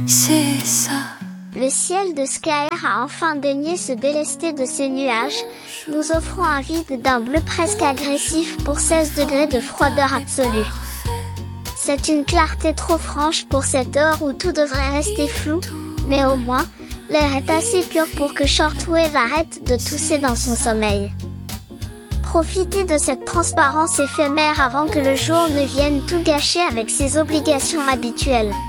c'est ça. Le ciel de Sky a enfin daigné se délester de ses nuages, nous offrant un vide d'un bleu presque agressif pour 16 degrés de froideur absolue. C'est une clarté trop franche pour cette heure où tout devrait rester flou, mais au moins, l'air est assez pur pour que Shortwave arrête de tousser dans son sommeil. Profitez de cette transparence éphémère avant que le jour ne vienne tout gâcher avec ses obligations habituelles.